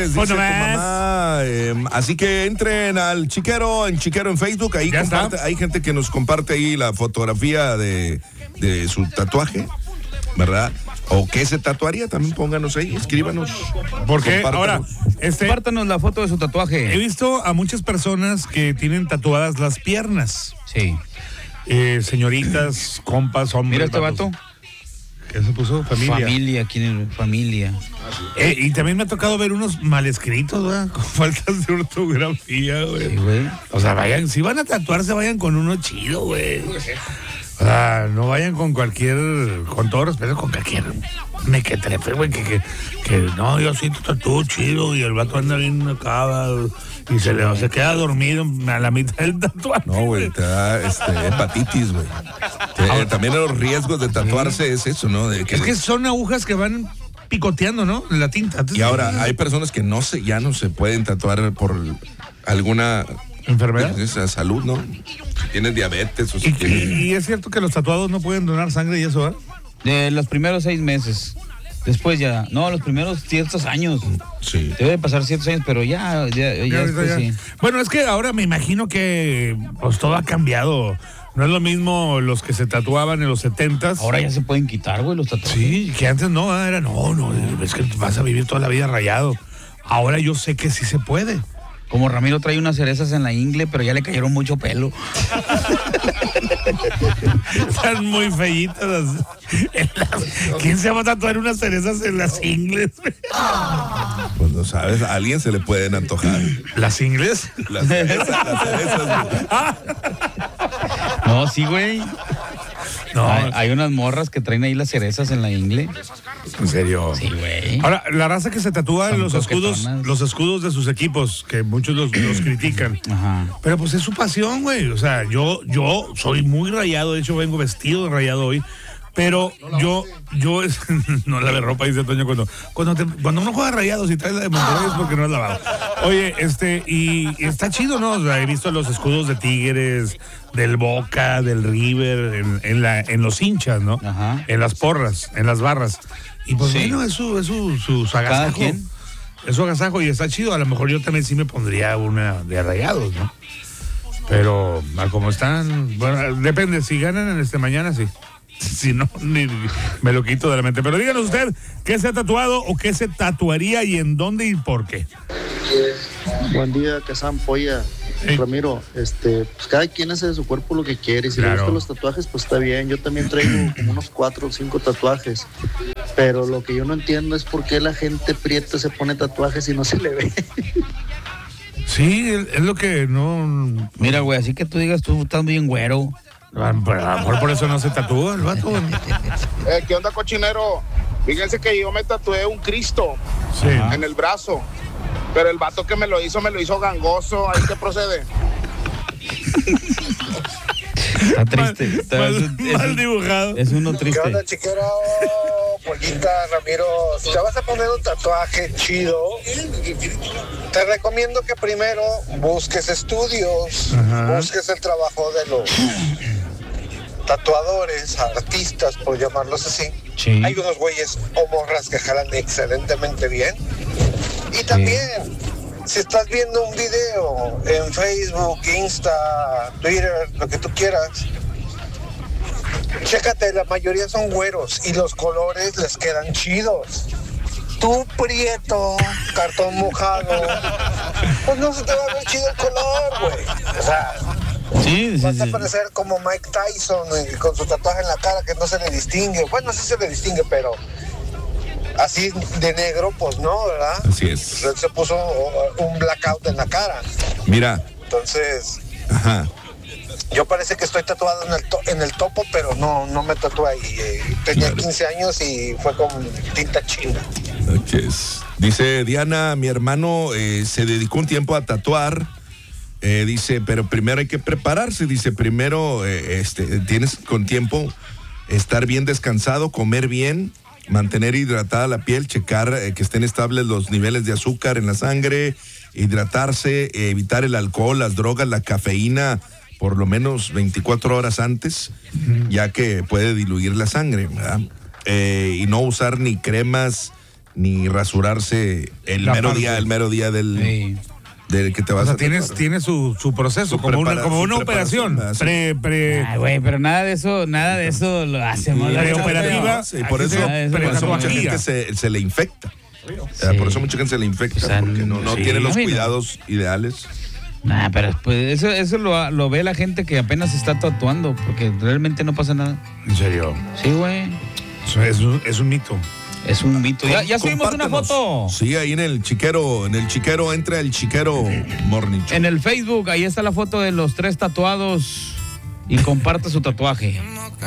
dice Pues tu nomás. mamá. Así que entren al Chiquero en Facebook. Ahí hay gente que nos comparte ahí la fotografía de su tatuaje, ¿verdad? O qué se tatuaría, también pónganos ahí, escríbanos. Porque ahora, compártanos la foto de su tatuaje. He visto a muchas personas que tienen tatuadas las piernas. Sí. Señoritas, compas, hombres. Mira este vato. ¿Qué se puso? Familia. Familia. Y también me ha tocado ver unos mal escritos, ¿verdad? Con faltas de ortografía, güey. Sí, güey. O sea, vayan, si van a tatuarse, vayan con uno chido, güey. O sea, no vayan con todo respeto, con cualquier mequetrefe, güey, que no, yo sí tatúo chido y el vato anda bien acá y se queda dormido a la mitad del tatuaje. No, güey, te da hepatitis, güey. También los riesgos de tatuarse es eso, ¿no? Es que son agujas que van picoteando, ¿no? La tinta. Y ahora, hay personas que ya no se pueden tatuar por alguna enfermedad. Esa salud, ¿no? Si tienes diabetes o si y es cierto que los tatuados no pueden donar sangre y eso, ¿eh? De los primeros 6 meses. Después ya. No, los primeros ciertos años. Sí. Debe pasar ciertos años, pero ya después sí. Bueno, es que ahora me imagino que pues todo ha cambiado. No es lo mismo los que se tatuaban en los 70s. Ahora ya se pueden quitar, güey, los tatuajes. Sí, que antes no, es que vas a vivir toda la vida rayado. Ahora yo sé que sí se puede. Como Ramiro trae unas cerezas en la ingle, pero ya le cayeron mucho pelo. Están muy feitas. ¿Quién se va a tatuar unas cerezas en las ingles? Pues no sabes, a alguien se le pueden antojar. ¿Las ingles? Las cerezas, güey. No, sí, güey. No. Hay unas morras que traen ahí las cerezas en la ingle. ¿En serio? Sí, güey. Ahora, la raza que se tatúa Son los escudos de sus equipos, que muchos los critican. Ajá. Pero pues es su pasión, güey. O sea, yo soy muy rayado, de hecho vengo vestido de rayado hoy. Pero yo no lave ropa, dice Toño, cuando uno juega rayado, si traes la de Monterrey es porque no has lavado. Oye, y está chido, ¿no? O sea, he visto los escudos de Tigres, del Boca, del River, en los hinchas, ¿no? Ajá. En las porras, en las barras. Y pues Sí. bueno, es su agasajo. Cada quien. Es su agasajo y está chido. A lo mejor yo también sí me pondría una de rayados, ¿no? Pero como están, bueno, depende, si ganan mañana, sí. Si no, ni me lo quito de la mente. Pero díganos usted, ¿qué se ha tatuado o qué se tatuaría y en dónde y por qué? Buen día, Kazam Polla. Sí. Ramiro, pues cada quien hace de su cuerpo lo que quiere. Y si Claro. le gustan los tatuajes, pues está bien. Yo también traigo como unos 4 o 5 tatuajes. Pero lo que yo no entiendo es por qué la gente prieta se pone tatuajes y no se le ve. Sí, es lo que no... Mira, güey, así que tú digas, tú estás bien güero. A lo mejor por eso no se tatúa el vato. ¿Qué onda, cochinero? Fíjense que yo me tatué un Cristo Sí. en el brazo, pero el vato que me lo hizo gangoso. ¿Ahí qué procede? Está triste. Mal dibujado. Es uno triste. ¿Qué onda, chiquero? Pollita, Ramiro, si te vas a poner un tatuaje chido, te recomiendo que primero busques estudios, busques el trabajo de los tatuadores, artistas, por llamarlos así. Sí. Hay unos güeyes o morras que jalan excelentemente bien. Y también, si estás viendo un video en Facebook, Insta, Twitter, lo que tú quieras, chécate, la mayoría son güeros y los colores les quedan chidos. Tú, prieto, cartón mojado, pues no se te va a ver chido el color, güey. O sea, vas a parecer como Mike Tyson con su tatuaje en la cara que no se le distingue. Bueno, sí se le distingue, pero así de negro, pues no, ¿verdad? Así es. Él se puso un blackout en la cara. Mira. Entonces, Ajá. yo parece que estoy tatuado en el topo, pero no me tatué ahí. Tenía 15 años y fue con tinta china. Dice Diana, mi hermano se dedicó un tiempo a tatuar. Dice, pero primero hay que prepararse. Dice, primero tienes con tiempo estar bien descansado, comer bien, mantener hidratada la piel, checar que estén estables los niveles de azúcar en la sangre, hidratarse, evitar el alcohol, las drogas, la cafeína, por lo menos 24 horas antes, ya que puede diluir la sangre, ¿verdad? Y no usar ni cremas, ni rasurarse el La mero parte. día del, Sí. del que te vas O sea, a tatuar. tiene su proceso, Su como una su operación. preparación, Ay, güey, pero nada de eso lo hacemos. La de ¿no? operativa. Sí, por aquí eso, se- por eso mucha pretatuaría. gente se le infecta. Sí. Por eso mucha gente se le infecta, O sea, porque no sí, tiene los a mí no. cuidados ideales. Nah, pero pues eso lo ve la gente que apenas se está tatuando, porque realmente no pasa nada. En serio. Sí, güey. Eso es un mito. Es un mito. Ya subimos una Compártenos. foto. Sí, ahí en el chiquero, entra el chiquero Morning Show. En el Facebook, ahí está la foto de los 3 tatuados y comparte su tatuaje.